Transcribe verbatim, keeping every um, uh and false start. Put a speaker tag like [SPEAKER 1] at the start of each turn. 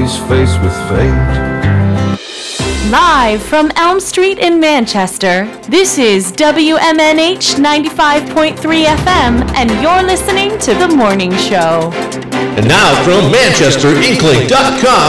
[SPEAKER 1] he's faced with fate.
[SPEAKER 2] Live from Elm Street in Manchester, this is W M N H ninety-five point three F M, and you're listening to The Morning Show.
[SPEAKER 3] And now from Manchester Inkling dot com,